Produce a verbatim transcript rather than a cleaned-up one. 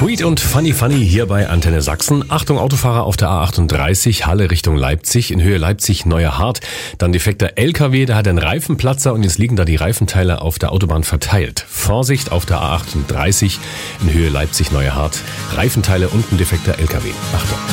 Sweet und Funny Funny hier bei Antenne Sachsen. Achtung, Autofahrer auf der A achtunddreißig, Halle Richtung Leipzig, in Höhe Leipzig-Neuer Hart. Dann defekter L K W, der hat einen Reifenplatzer und jetzt liegen da die Reifenteile auf der Autobahn verteilt. Vorsicht auf der A achtunddreißig, in Höhe Leipzig-Neuer Hart. Reifenteile und ein defekter L K W. Achtung.